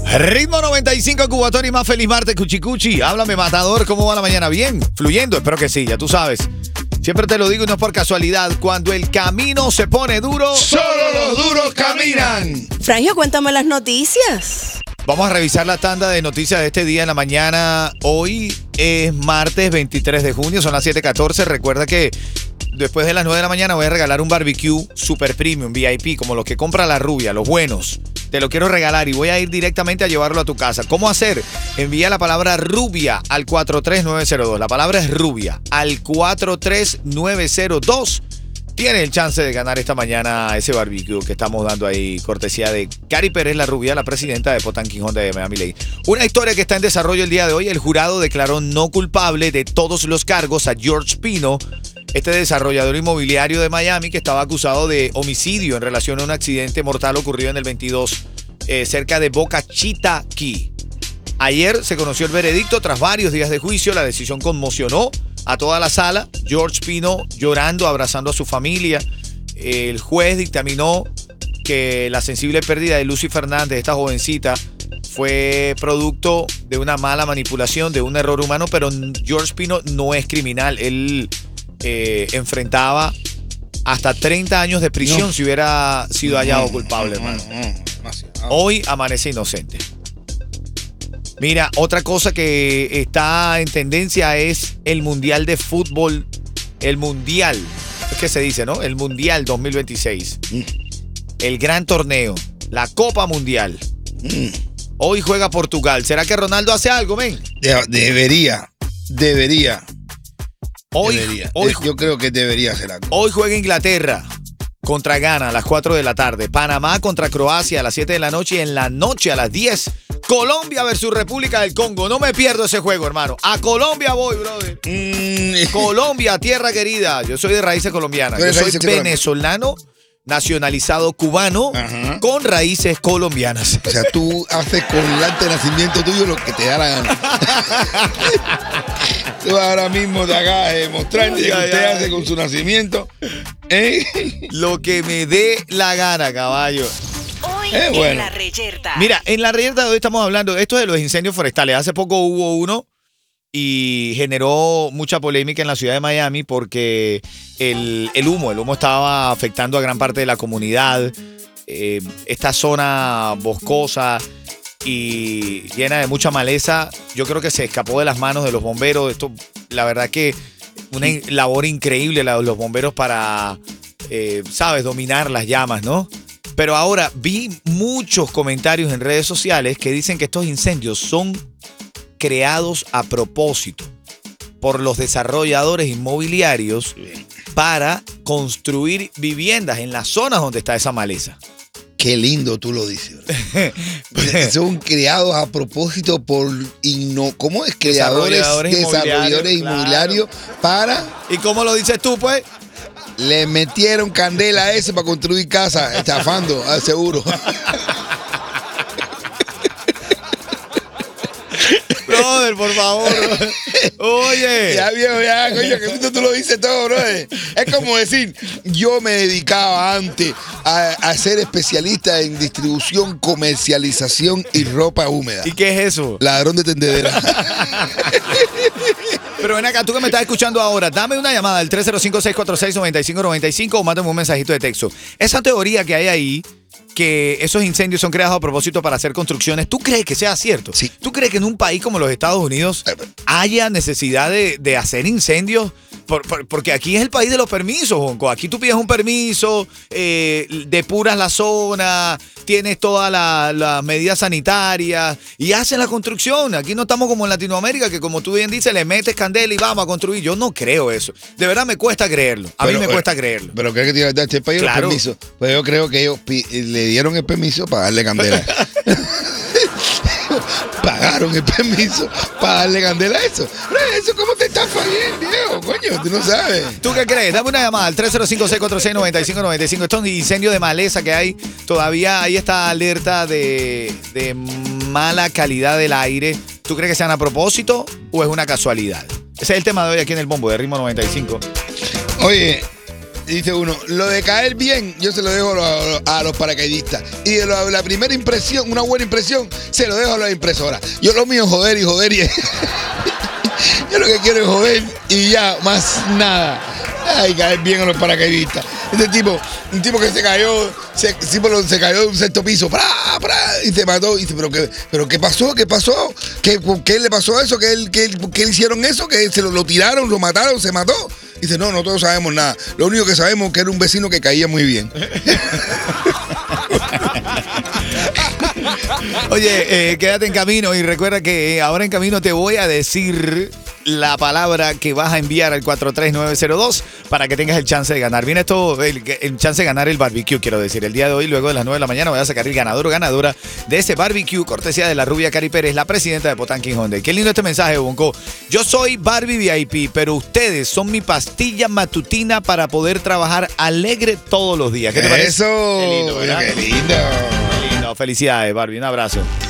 Ritmo 95, Cubatón y más feliz martes, Cuchicuchi. Háblame, matador, ¿cómo va la mañana? ¿Bien? ¿Fluyendo? Espero que sí, ya tú sabes. Siempre te lo digo y no es por casualidad. Cuando el camino se pone duro, ¡solo los duros caminan! Frangio, cuéntame las noticias. Vamos a revisar la tanda de noticias de este día en la mañana. Hoy es martes 23 de junio, son las 7:14. Recuerda que después de las 9 de la mañana voy a regalar un barbecue super premium, VIP, como los que compra la rubia, los buenos. Te lo quiero regalar y voy a ir directamente a llevarlo a tu casa. ¿Cómo hacer? Envía la palabra rubia al 43902. La palabra es rubia al 43902. Tienes el chance de ganar esta mañana ese barbecue que estamos dando ahí, cortesía de Cari Pérez, la rubia, la presidenta de Potanquín Honda de Miami-Dade. Una historia que está en desarrollo el día de hoy. El jurado declaró no culpable de todos los cargos a George Pino, este desarrollador inmobiliario de Miami que estaba acusado de homicidio en relación a un accidente mortal ocurrido en el 22 cerca de Boca Chica Key. Ayer se conoció el veredicto tras varios días de juicio. La decisión conmocionó a toda la sala. George Pino llorando, abrazando a su familia. El juez dictaminó que la sensible pérdida de Lucy Fernández, esta jovencita, fue producto de una mala manipulación, de un error humano, pero George Pino no es criminal. Él enfrentaba hasta 30 años de prisión si hubiera sido hallado culpable, hermano. Hoy amanece inocente. Mira, otra cosa que está en tendencia es el Mundial de Fútbol. El Mundial, es que se dice, ¿no? El Mundial 2026. El gran torneo, la Copa Mundial. Hoy juega Portugal. ¿Será que Ronaldo hace algo, men? Debería. Hoy, Yo creo que debería hacer algo. Hoy juega Inglaterra contra Ghana a las 4 de la tarde. Panamá contra Croacia a las 7 de la noche. Y en la noche a las 10, Colombia versus República del Congo. No me pierdo ese juego, hermano. A Colombia voy, brother. Colombia, tierra querida. Yo soy de raíces colombianas. Yo soy venezolano, nacionalizado cubano, con raíces colombianas. O sea, tú haces con el acta de nacimiento tuyo lo que te da la gana. Tú ahora mismo te hagas mostrando que usted hace con su nacimiento. Lo que me dé la gana, caballo. Hoy bueno. en La Reyerta. Mira, en La Reyerta de hoy estamos hablando de esto de los incendios forestales. Hace poco hubo uno y generó mucha polémica en la ciudad de Miami porque el humo estaba afectando a gran parte de la comunidad. Esta zona boscosa y llena de mucha maleza, yo creo que se escapó de las manos de los bomberos. Esto, la verdad que una labor increíble los bomberos para, dominar las llamas, ¿no? Pero ahora vi muchos comentarios en redes sociales que dicen que estos incendios son creados a propósito por los desarrolladores inmobiliarios para construir viviendas en las zonas donde está esa maleza. Qué lindo tú lo dices, bro. Son creados a propósito por ¿cómo es? Desarrolladores inmobiliarios claro. Para. ¿Y cómo lo dices tú, pues? Le metieron candela a ese para construir casas, estafando, al seguro. Brother, por favor. Oye. Ya, viejo, ya, coño, que tú lo dices todo, brother. Es como decir, yo me dedicaba antes a ser especialista en distribución, comercialización y ropa húmeda. ¿Y qué es eso? Ladrón de tendedera. Pero ven acá, tú que me estás escuchando ahora, dame una llamada al 305-646-9595 o mándame un mensajito de texto. Esa teoría que hay ahí, que esos incendios son creados a propósito para hacer construcciones, ¿tú crees que sea cierto? Sí. ¿Tú crees que en un país como los Estados Unidos haya necesidad de hacer incendios? Porque aquí es el país de los permisos, Jonco. Aquí tú pides un permiso, depuras la zona, tienes todas las medidas sanitarias y hacen la construcción. Aquí no estamos como en Latinoamérica, que como tú bien dices, le metes candela y vamos a construir. Yo no creo eso. De verdad me cuesta creerlo. A mí me cuesta creerlo. ¿Pero crees que te iba a dar este país claro. el permiso? Pues yo creo que ellos le dieron el permiso para darle candela. Pagaron el permiso para darle candela a eso. Eso cómo te estafa bien, viejo, coño, tú no sabes. ¿Tú qué crees? Dame una llamada al 305-646-9595. Estos incendios de maleza que hay, todavía hay esta alerta de mala calidad del aire. ¿Tú crees que sean a propósito o es una casualidad? Ese es el tema de hoy aquí en el Bombo de Ritmo 95. Oye, dice uno, lo de caer bien, yo se lo dejo a los paracaidistas. Y de la primera impresión, una buena impresión, se lo dejo a las impresoras. Yo lo mío es joder y joder y yo lo que quiero es joder y ya, más nada. Ay, caer bien a los paracaidistas. Este tipo, un tipo que se cayó de un sexto piso, y se mató. Y dice, pero ¿qué pasó? ¿Qué pasó? ¿Qué le pasó a eso? ¿Qué le hicieron eso? ¿Que se lo tiraron, lo mataron, se mató? Dice, no todos sabemos nada. Lo único que sabemos es que era un vecino que caía muy bien. Oye, quédate en camino y recuerda que ahora en camino te voy a decir la palabra que vas a enviar al 43902 para que tengas el chance de ganar. Viene esto, el chance de ganar el barbecue, quiero decir. El día de hoy, luego de las 9 de la mañana, voy a sacar el ganador o ganadora de ese barbecue, cortesía de la rubia Cari Pérez, la presidenta de Potanqui Hyundai. Qué lindo este mensaje, Bonco. Yo soy Barbie VIP, pero ustedes son mi pastilla matutina para poder trabajar alegre todos los días. ¿Qué te parece? Eso. Qué lindo, ¿verdad? Qué lindo. Qué lindo. Felicidades, Barbie. Un abrazo.